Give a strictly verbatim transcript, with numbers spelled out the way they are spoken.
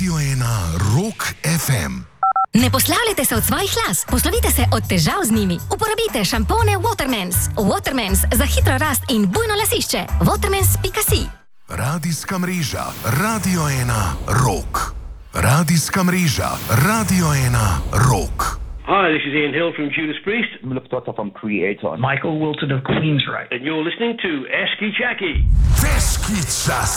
Radio ena Rock ef em. Ne poslavljajte se od svojih las, poslovite se od težav z njimi. Uporabite šampone Watermans. Watermans za hitro rast in bujno lasišče. watermans pika si. Radijska mreža Radio ena Rock. Radijska mreža Radio ena Rock. Hi, this is Ian Hill from Judas Priest. Luke Tutter from Creator. Michael Wilton of Queensryche. And you're listening to Eski Chaki. Veski čas.